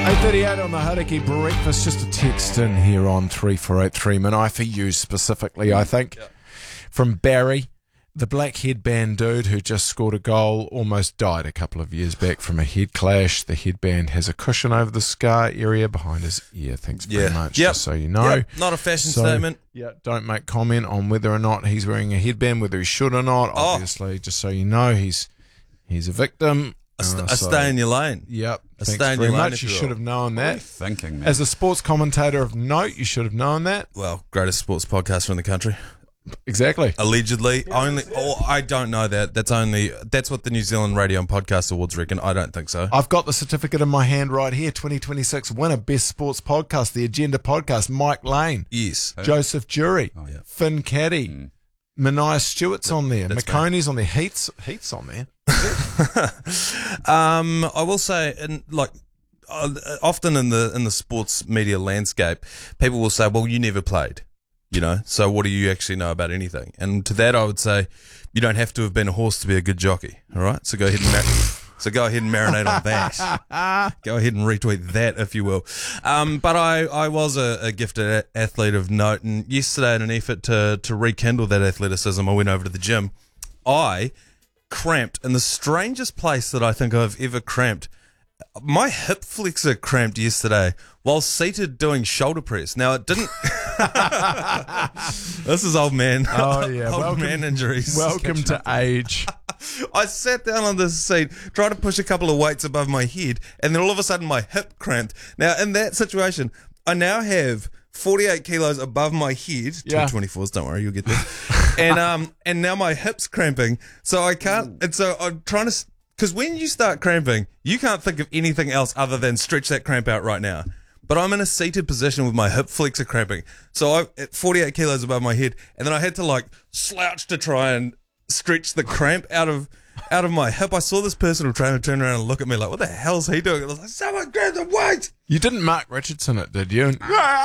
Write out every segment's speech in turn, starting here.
8:38 on the Hauraki Breakfast. Just a text in here on 3483 Manai for you specifically, I think. Yep. From Barry, the black headband dude who just scored a goal almost died a couple of years back from a head clash. The headband has a cushion over the scar area behind his ear. Thanks very much, just so you know. Not a fashion statement. Yeah, don't make comment on whether or not he's wearing a headband, whether he should or not. Obviously, just so you know, he's a victim. Stay in your lane. Yep. Thanks very much. You should have known that. What are you thinking, man? As a sports commentator of note, you should have known that. Well, greatest sports podcaster in the country. Exactly. Allegedly. I don't know that. That's what the New Zealand Radio and Podcast Awards reckon. I don't think so. I've got the certificate in my hand right here. 2026 winner, Best Sports Podcast, The Agenda Podcast, Mike Lane. Yes. Joseph Jury. Finn Caddy. Mania Stewart's on there. McConey's on there. Heath's on there. I will say, often in the sports media landscape, people will say, well, you never played, so what do you actually know about anything? And to that I would say, you don't have to have been a horse to be a good jockey, all right? So go ahead and marinate on that. Go ahead and retweet that, if you will. But I was a gifted athlete of note, and yesterday in an effort to rekindle that athleticism, I went over to the gym. I cramped in the strangest place that I think I've ever cramped. My hip flexor cramped yesterday while seated doing shoulder press. Now it didn't. This is old man. Oh yeah, old man injuries. Welcome to age. I sat down on the seat, tried to push a couple of weights above my head, and then all of a sudden my hip cramped. Now in that situation, I now have 48 kilos above my head. 224s, don't worry, you'll get there. And now my hip's cramping, so I can't. And so I'm trying to, because when you start cramping, you can't think of anything else other than stretch that cramp out right now. But I'm in a seated position with my hip flexor cramping, so I'm at 48 kilos above my head, and then I had to slouch to try and stretch the cramp out of my hip. I saw this personal trainer turn around and look at me like, what the hell's he doing? I was like, someone grab the weight! You didn't Mark Richardson it, did you?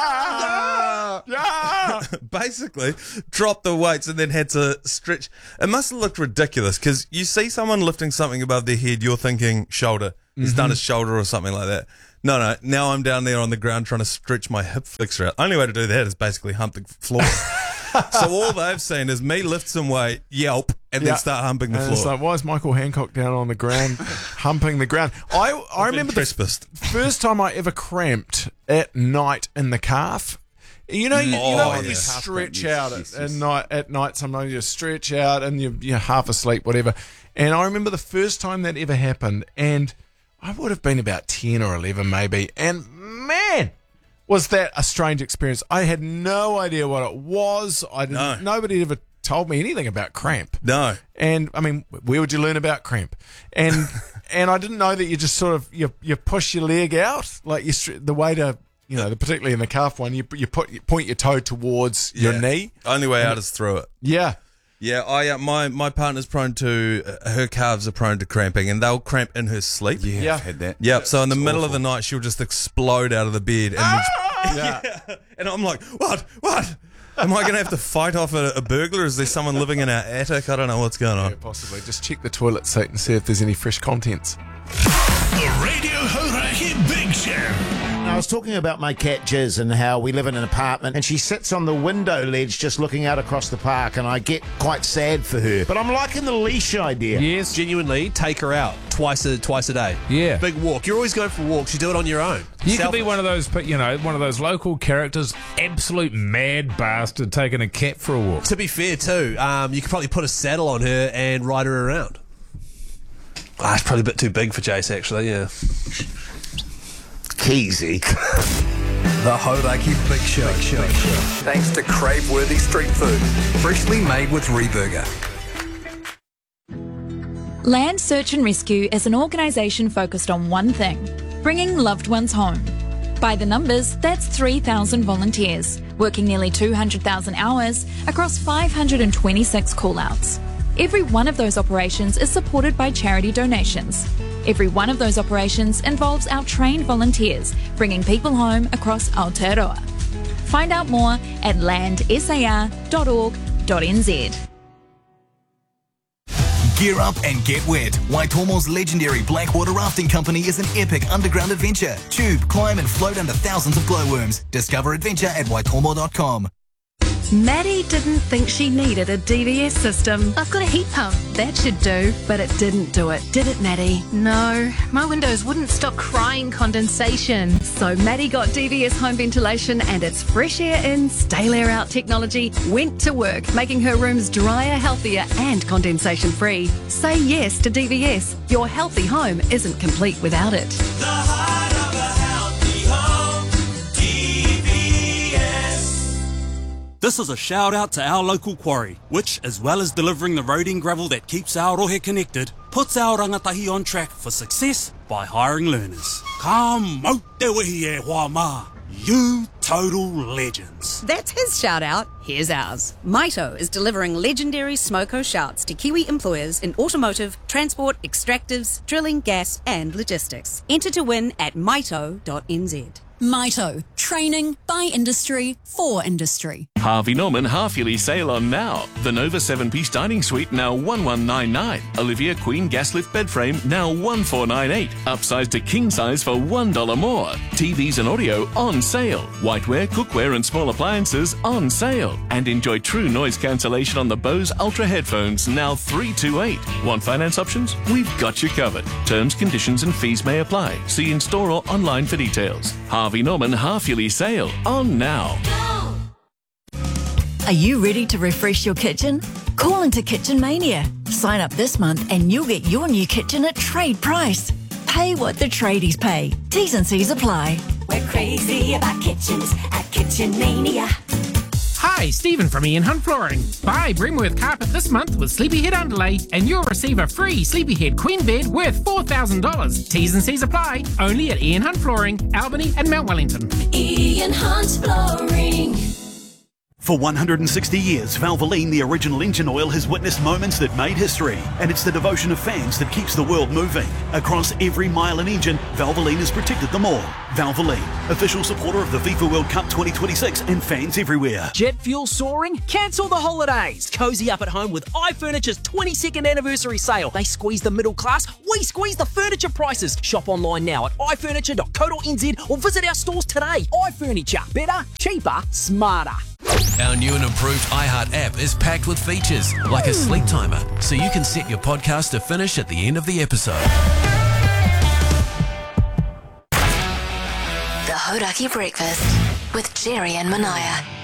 Basically, dropped the weights and then had to stretch. It must have looked ridiculous, because you see someone lifting something above their head, you're thinking shoulder. He's done his shoulder or something like that. No, now I'm down there on the ground trying to stretch my hip flexor out. Only way to do that is basically hump the floor. So all they've seen is me lift some weight, yelp, and then start humping the floor. It's like, why is Michael Hancock down on the ground humping the ground? I remember the first time I ever cramped at night in the calf. You know when you stretch out at night, sometimes you stretch out and you're half asleep, whatever. And I remember the first time that ever happened, and I would have been about 10 or 11 maybe, and man, was that a strange experience. I had no idea what it was. Nobody ever told me anything about cramp. No. And, I mean, where would you learn about cramp? And and I didn't know that you just sort of, you push your leg out, like the way to, particularly in the calf one, you point your toe towards your knee. Only way out is through it. Yeah. Yeah, my partner's prone to, her calves are prone to cramping, and they'll cramp in her sleep. Yeah, I've had that. Yep, so in the middle of the night, she'll just explode out of the bed. And and I'm like, what? Am I going to have to fight off a burglar? Is there someone living in our attic? I don't know what's going on. Yeah, possibly. Just check the toilet seat and see if there's any fresh contents. The Radio Hauraki Big Show. I was talking about my cat Jiz and how we live in an apartment, and she sits on the window ledge just looking out across the park, and I get quite sad for her. But I'm liking the leash idea. Yes. Genuinely, take her out twice a day. Yeah. Big walk. You're always going for walks. You do it on your own. You could be one of those local characters, absolute mad bastard taking a cat for a walk. To be fair, too, you could probably put a saddle on her and ride her around. It's probably a bit too big for Jace, actually, yeah. Keezy. The Hauraki Big Show. Thanks to crave-worthy street food, freshly made with Reburger. Land Search and Rescue is an organisation focused on one thing: bringing loved ones home. By the numbers, that's 3,000 volunteers, working nearly 200,000 hours across 526 call-outs. Every one of those operations is supported by charity donations. Every one of those operations involves our trained volunteers bringing people home across Aotearoa. Find out more at landsar.org.nz. Gear up and get wet. Waitomo's legendary Blackwater Rafting Company is an epic underground adventure. Tube, climb and float under thousands of glowworms. Discover adventure at waitomo.com. Maddie didn't think she needed a DVS system. I've got a heat pump. That should do, but it didn't do it. Did it, Maddie? No, my windows wouldn't stop crying condensation. So Maddie got DVS home ventilation and its fresh air in, stale air out technology went to work, making her rooms drier, healthier and condensation free. Say yes to DVS. Your healthy home isn't complete without it. The heart of a healthy home, DVS. This is a shout out to our local quarry, which, as well as delivering the roading gravel that keeps our rohe connected, puts our rangatahi on track for success by hiring learners. Ka mau te wehi e hoa ma. You total legends. That's his shout out. Here's ours. Maito is delivering legendary Smoko shouts to Kiwi employers in automotive, transport, extractives, drilling, gas, and logistics. Enter to win at maito.nz. Maito, training by industry for industry. Harvey Norman half-yearly sale on now. The Nova 7-piece dining suite now $1,199. Olivia Queen gas lift bed frame now $1,498. Upsized to king size for $1 more. TVs and audio on sale. Whiteware, cookware and small appliances on sale. And enjoy true noise cancellation on the Bose Ultra headphones now $328. Want finance options? We've got you covered. Terms, conditions and fees may apply. See in store or online for details. Harvey Norman half-yearly sale on now. Are you ready to refresh your kitchen? Call into Kitchen Mania. Sign up this month and you'll get your new kitchen at trade price. Pay what the tradies pay. T's and C's apply. We're crazy about kitchens at Kitchen Mania. Hi, Stephen from Ian Hunt Flooring. Buy Bremworth carpet this month with Sleepyhead underlay and you'll receive a free Sleepyhead queen bed worth $4,000. T's and C's apply. Only at Ian Hunt Flooring, Albany and Mount Wellington. Ian Hunt Flooring. For 160 years, Valvoline, the original engine oil, has witnessed moments that made history, and it's the devotion of fans that keeps the world moving. Across every mile and engine, Valvoline has protected them all. Valvoline, official supporter of the FIFA World Cup 2026 and fans everywhere. Jet fuel soaring? Cancel the holidays. Cozy up at home with iFurniture's 22nd anniversary sale. They squeeze the middle class, we squeeze the furniture prices. Shop online now at ifurniture.co.nz or visit our stores today. iFurniture. Better, cheaper, smarter. Our new and improved iHeart app is packed with features like a sleep timer, so you can set your podcast to finish at the end of the episode. The Hodaki Breakfast with Jerry and Manaya.